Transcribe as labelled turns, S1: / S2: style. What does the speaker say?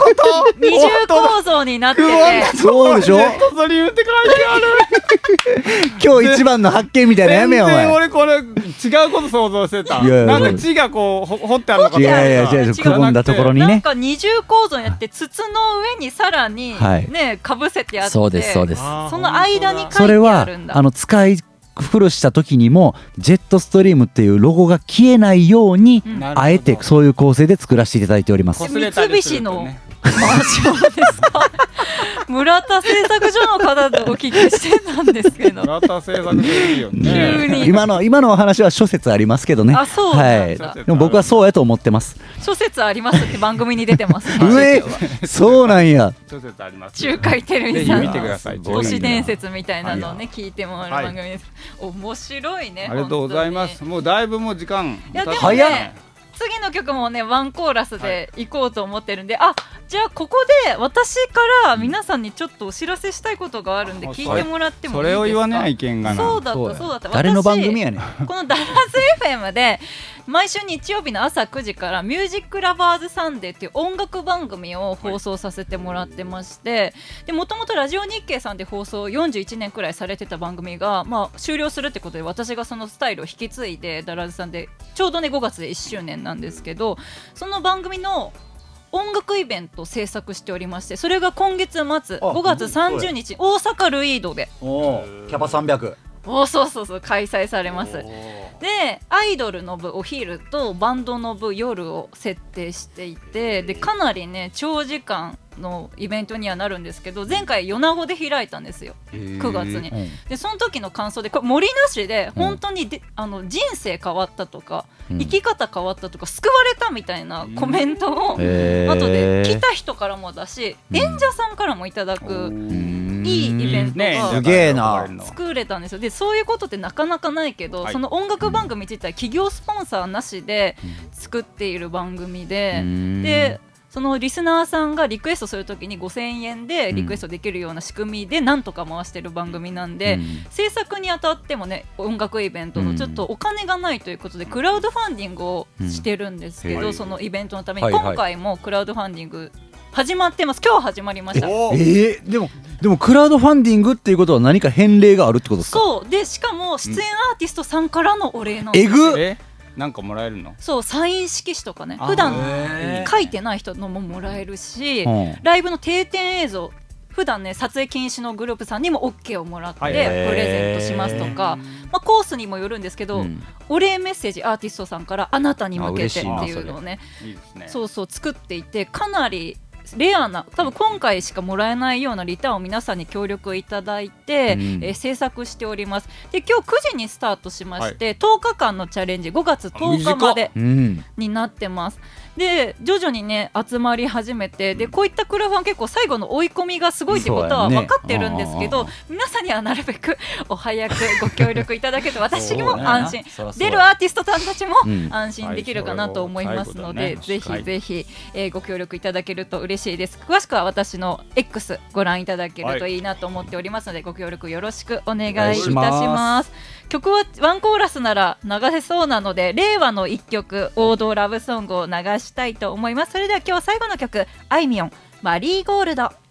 S1: 二重構造になってて、
S2: そうでしょ。
S3: ジェットストリームって書いてある。
S2: 今日一番の発見みたいなやめよお
S3: 全然
S2: 前。
S3: 俺これ違うこと想像してた。
S2: いやいや
S3: なんか血がこう掘ってあるのかと思った。
S2: いやいや違うくぼんだところにね。
S1: なんか二重構造になって筒の上にさらに
S2: はい
S1: ねかぶせてあって、
S2: そうですそうです。
S1: その間に書いて
S2: それは
S1: あるんだ。
S2: 使い古した時にもジェットストリームっていうロゴが消えないように、
S1: うん
S2: あえてそういう構成で作らせていただいております。
S3: 擦れたりするとね
S1: 三菱のマンションですか。村田製作所の方とお聞きしてたんですけど、
S3: 村田製作所いいよね。
S1: 急に
S2: 今のお話は諸説ありますけどね。
S1: あ、そうなんだ。
S2: はい。でも僕はそうやと思ってます。
S1: 諸説ありますって番組に出てますね。
S2: 上そうなんや。
S3: 諸説あります。
S1: 中海テレビさんの
S3: ぜひ見てください。
S1: 都市伝説みたいなのをね聞いてもらう番組です。面白いね。
S3: ありがとうございます。もうだいぶもう時間。
S1: いやでも
S2: 早っ
S1: ね、次の曲もねワンコーラスで行こうと思ってるんで、じゃあここで私から皆さんにちょっとお知らせしたいことがあるんで聞いてもらってもいいですか。
S3: それを言わない意見がな。
S1: そうだった
S2: 誰の番組やねん。
S1: このダラス FM で毎週日曜日の朝9時からミュージックラバーズサンデーっていう音楽番組を放送させてもらってまして、もともとラジオ日経さんで放送41年くらいされてた番組が、終了するってことで私がそのスタイルを引き継いでダラズさんでちょうどね5月で1周年なんですけど、その番組の音楽イベントを制作しておりまして、それが今月末5月30日大阪ルイードで
S2: キャパ300。
S1: そう開催されます。でアイドルの部お昼とバンドの部夜を設定していて、でかなりね長時間のイベントにはなるんですけど、前回米子で開いたんですよ9月に。でその時の感想でこれ森なしで本当に人生変わったとか、生き方変わったとか救われたみたいなコメントを後で来た人からもだし、演者さんからもいただくいいイベントが
S2: すげえな
S1: 作れたんですよ。でそういうことってなかなかないけど、その音楽番組自体企業スポンサーなしで作っている番組で、そのリスナーさんがリクエストするときに5000円でリクエストできるような仕組みでなんとか回してる番組なんで、制作にあたってもね音楽イベントのちょっとお金がないということでクラウドファンディングをしてるんですけど、そのイベントのために今回もクラウドファンディング始まってます。今日始まりました。
S2: でもクラウドファンディングっていうことは何か返礼があるってことですか。
S1: そうで、しかも出演アーティストさんからのお礼なんです。
S2: えぐ
S3: なんかもらえるの。
S1: そうサイン色紙とかね、普段書いてない人のももらえるし、ライブの定点映像普段ね撮影禁止のグループさんにも OK をもらってプレゼントしますとか、コースにもよるんですけど、お礼メッセージアーティストさんからあなたに向けてっていうのをね、そう作っていて、かなりレアな多分今回しかもらえないようなリターンを皆さんに協力いただいて、制作しております。で今日9時にスタートしまして、10日間のチャレンジ5月10日までになってます。で徐々にね集まり始めて、でこういったクラファン結構最後の追い込みがすごいってことは分かってるんですけど、皆さんにはなるべくお早くご協力いただけて私も安心、出るアーティストさんたちも安心できるかなと思いますので、ぜひぜひ、ご協力いただけると嬉しいです。詳しくは私の X ご覧いただけるといいなと思っておりますので、ご協力よろしくお願いいたします。曲はワンコーラスなら流せそうなので、令和の一曲王道ラブソングを流したいと思います。それでは今日最後の曲、あいみょんマリーゴールド。